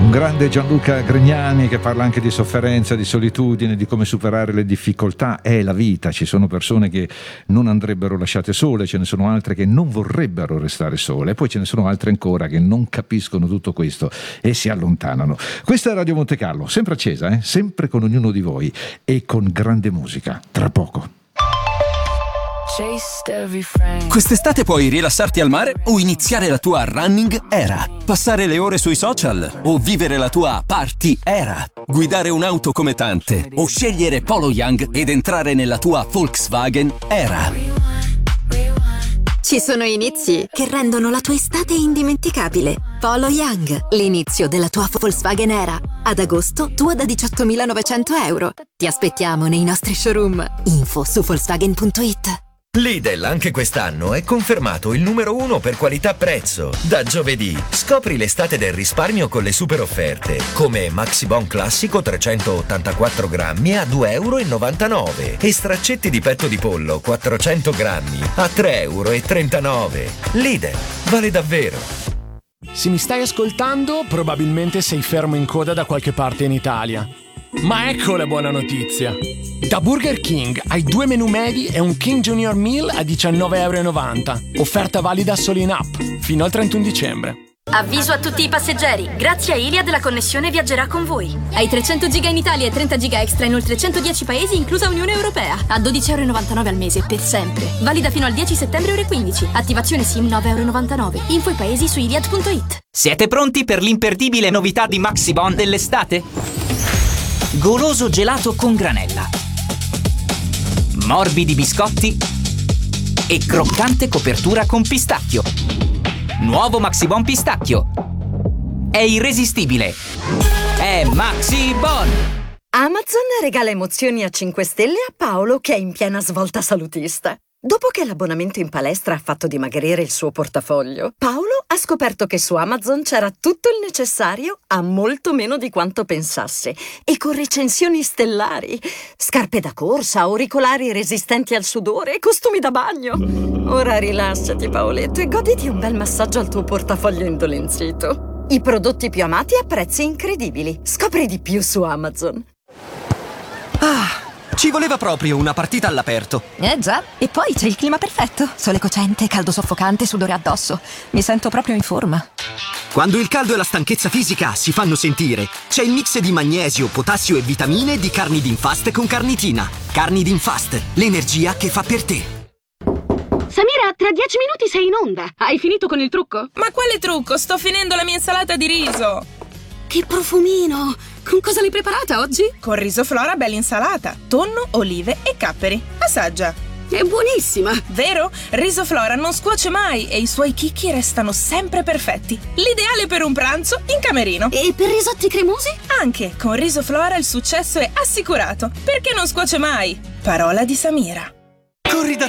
Un grande Gianluca Grignani che parla anche di sofferenza, di solitudine, di come superare le difficoltà. È la vita, ci sono persone che non andrebbero lasciate sole, ce ne sono altre che non vorrebbero restare sole, e poi ce ne sono altre ancora che non capiscono tutto questo e si allontanano. Questa è Radio Monte Carlo, sempre accesa, sempre con ognuno di voi e con grande musica. Tra poco. Quest'estate puoi rilassarti al mare o iniziare la tua running era, passare le ore sui social o vivere la tua party era, guidare un'auto come tante o scegliere Polo Young ed entrare nella tua Volkswagen era. Ci sono inizi che rendono la tua estate indimenticabile. Polo Young, l'inizio della tua Volkswagen Era. Ad agosto, tua da 18.900 euro. Ti aspettiamo nei nostri showroom. Info su Volkswagen.it. Lidl anche quest'anno è confermato il numero 1 per qualità-prezzo. Da giovedì scopri l'estate del risparmio con le super offerte, come Maxi Bon classico 384 grammi a 2,99 euro e straccetti di petto di pollo 400 grammi a 3,39 euro. Lidl, vale davvero. Se mi stai ascoltando, probabilmente sei fermo in coda da qualche parte in Italia. Ma ecco la buona notizia! Da Burger King hai 2 menù medi e un King Junior Meal a 19,90 €. Offerta valida solo in app, fino al 31 dicembre. Avviso a tutti i passeggeri, grazie a Iliad la connessione viaggerà con voi. Hai 300 giga in Italia e 30 giga extra in oltre 110 paesi, inclusa Unione Europea. A 12,99 € al mese, per sempre. Valida fino al 10 settembre ore 15. Attivazione SIM 9,99 €. Info i paesi su iliad.it. Siete pronti per l'imperdibile novità di Maxi Bon dell'estate? Goloso gelato con granella, morbidi biscotti e croccante copertura con pistacchio. Nuovo Maxi Bon pistacchio. È irresistibile. È Maxi Bon. Amazon regala emozioni a 5 stelle a Paolo, che è in piena svolta salutista. Dopo che l'abbonamento in palestra ha fatto dimagrire il suo portafoglio, Paolo ha scoperto che su Amazon c'era tutto il necessario a molto meno di quanto pensasse, e con recensioni stellari. Scarpe da corsa, auricolari resistenti al sudore e costumi da bagno. Ora rilassati, Paoletto, e goditi un bel massaggio al tuo portafoglio indolenzito. I prodotti più amati a prezzi incredibili. Scopri di più su Amazon. Ci voleva proprio una partita all'aperto. Già, e poi c'è il clima perfetto. Sole cocente, caldo soffocante, sudore addosso. Mi sento proprio in forma. Quando il caldo e la stanchezza fisica si fanno sentire, c'è il mix di magnesio, potassio e vitamine di Carnidin Fast con carnitina. Carnidin Fast, l'energia che fa per te. Samira, tra 10 minuti sei in onda. Hai finito con il trucco? Ma quale trucco? Sto finendo la mia insalata di riso. Che profumino! Con cosa l'hai preparata oggi? Con riso Flora bella insalata, tonno, olive e capperi. Assaggia. È buonissima! Vero? Riso Flora non scuoce mai e i suoi chicchi restano sempre perfetti. L'ideale per un pranzo in camerino. E per risotti cremosi? Anche con Riso Flora il successo è assicurato, perché non scuoce mai. Parola di Samira. Corri da